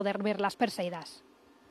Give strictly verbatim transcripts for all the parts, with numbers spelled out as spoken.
poder ver las Perseidas.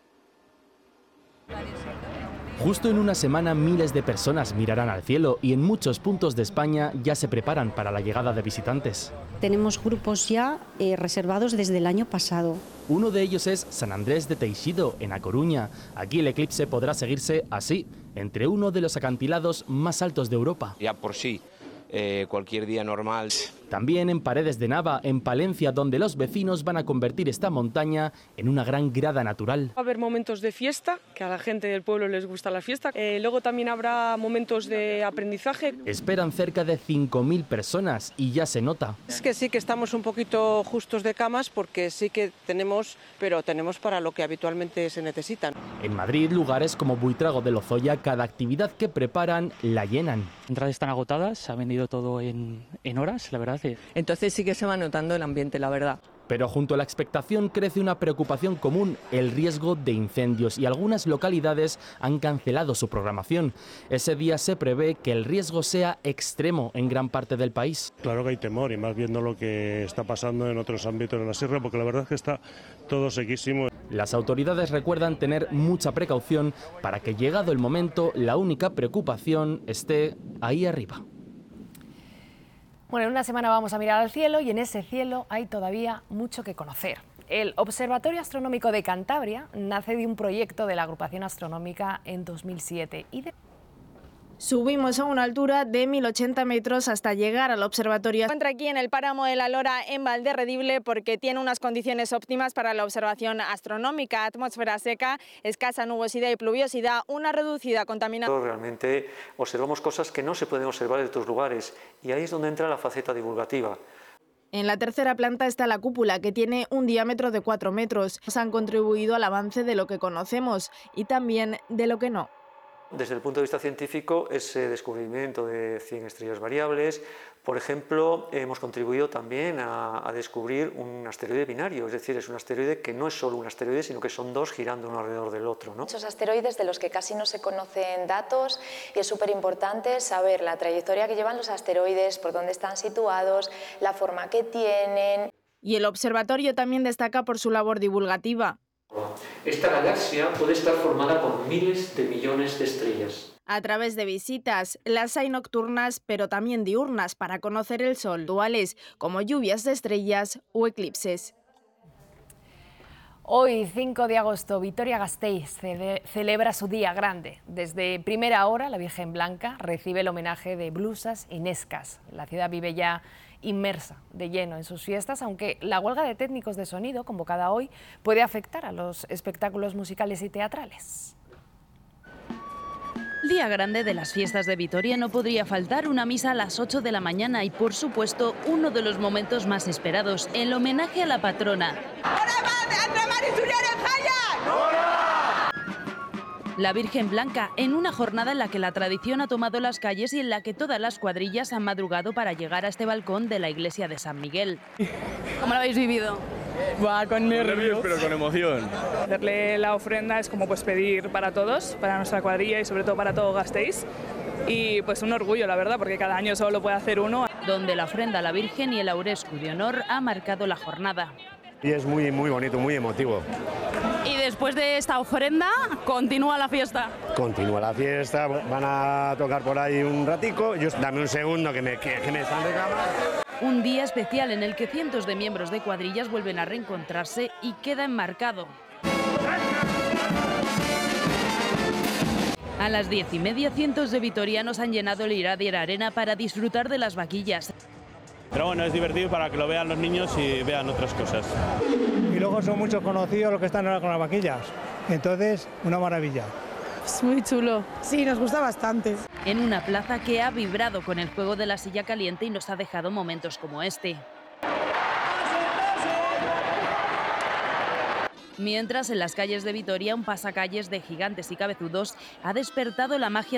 Justo en una semana miles de personas mirarán al cielo y en muchos puntos de España ya se preparan para la llegada de visitantes. Tenemos grupos ya eh, reservados desde el año pasado. Uno de ellos es San Andrés de Teixido, en A Coruña. Aquí el eclipse podrá seguirse así, entre uno de los acantilados más altos de Europa. Ya por sí, eh, cualquier día normal. También en Paredes de Nava, en Palencia, donde los vecinos van a convertir esta montaña en una gran grada natural. Va a haber momentos de fiesta, que a la gente del pueblo les gusta la fiesta. Eh, luego también habrá momentos de aprendizaje. Esperan cerca de cinco mil personas y ya se nota. Es que sí que estamos un poquito justos de camas porque sí que tenemos, pero tenemos para lo que habitualmente se necesitan. En Madrid, lugares como Buitrago de Lozoya, cada actividad que preparan la llenan. Las entradas están agotadas, se ha vendido todo en, en horas, la verdad. Entonces sí que se va notando el ambiente, la verdad. Pero junto a la expectación crece una preocupación común, el riesgo de incendios, y algunas localidades han cancelado su programación. Ese día se prevé que el riesgo sea extremo en gran parte del país. Claro que hay temor, y más viendo lo que está pasando en otros ámbitos de la sierra, porque la verdad es que está todo sequísimo. Las autoridades recuerdan tener mucha precaución para que, llegado el momento, la única preocupación esté ahí arriba. Bueno, en una semana vamos a mirar al cielo y en ese cielo hay todavía mucho que conocer. El Observatorio Astronómico de Cantabria nace de un proyecto de la Agrupación Astronómica en dos mil siete y de... Subimos a una altura de mil ochenta metros hasta llegar al observatorio. Se encuentra aquí en el páramo de la Lora, en Valderredible, porque tiene unas condiciones óptimas para la observación astronómica. Atmósfera seca, escasa nubosidad y pluviosidad, una reducida contaminación. Realmente observamos cosas que no se pueden observar en otros lugares y ahí es donde entra la faceta divulgativa. En la tercera planta está la cúpula, que tiene un diámetro de cuatro metros. Han contribuido al avance de lo que conocemos y también de lo que no. Desde el punto de vista científico, ese descubrimiento de cien estrellas variables, por ejemplo, hemos contribuido también a, a descubrir un asteroide binario, es decir, es un asteroide que no es solo un asteroide, sino que son dos girando uno alrededor del otro, ¿no? Muchos asteroides de los que casi no se conocen datos y es súper importante saber la trayectoria que llevan los asteroides, por dónde están situados, la forma que tienen. Y el observatorio también destaca por su labor divulgativa. Esta galaxia puede estar formada por miles de millones de estrellas. A través de visitas, las hay nocturnas, pero también diurnas para conocer el Sol, duales como lluvias de estrellas o eclipses. Hoy, cinco de agosto, Vitoria-Gasteiz cele celebra su día grande. Desde primera hora, la Virgen Blanca recibe el homenaje de blusas y nescas. La ciudad vive ya inmersa de lleno en sus fiestas, aunque la huelga de técnicos de sonido, convocada hoy, puede afectar a los espectáculos musicales y teatrales. Día grande de las fiestas de Vitoria, no podría faltar una misa a las ocho de la mañana y, por supuesto, uno de los momentos más esperados, el homenaje a la patrona. La Virgen Blanca, en una jornada en la que la tradición ha tomado las calles y en la que todas las cuadrillas han madrugado para llegar a este balcón de la iglesia de San Miguel. ¿Cómo lo habéis vivido? Va con nervios, pero con emoción. Hacerle la ofrenda es como pues pedir para todos, para nuestra cuadrilla y sobre todo para todo Gasteiz. Y pues un orgullo, la verdad, porque cada año solo lo puede hacer uno. Donde la ofrenda a la Virgen y el Aurescu de honor ha marcado la jornada. Y es muy, muy bonito, muy emotivo. Y después de esta ofrenda, continúa la fiesta. Continúa la fiesta, van a tocar por ahí un ratico. Yo, dame un segundo que me, que, que me están reclamando. Un día especial en el que cientos de miembros de cuadrillas vuelven a reencontrarse y queda enmarcado. A las diez y media, cientos de vitorianos han llenado el Iradier Arena para disfrutar de las vaquillas. Pero bueno, es divertido para que lo vean los niños y vean otras cosas. Y luego son muchos conocidos los que están ahora con las vaquillas. Entonces, una maravilla. Es muy chulo. Sí, nos gusta bastante. En una plaza que ha vibrado con el juego de la silla caliente y nos ha dejado momentos como este. Mientras, en las calles de Vitoria, un pasacalles de gigantes y cabezudos ha despertado la magia